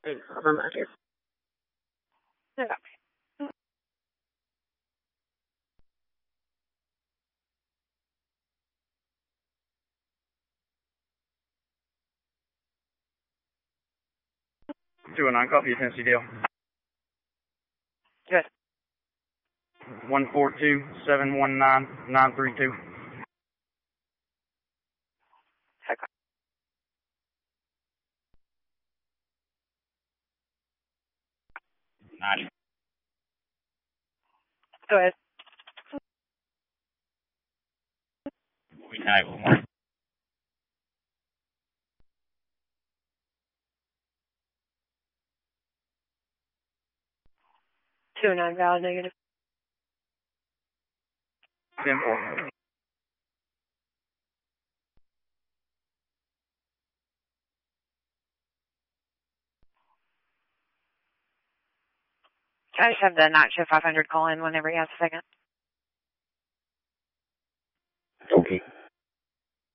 Thanks. I'm out here. Yeah. 209, copy, Tennessee Dale. Good. 142-719-932. Okay. Nice. Go ahead. We can have one more. 209 valid negative. 10-4. I just have the night shift 500 call in whenever you have a second.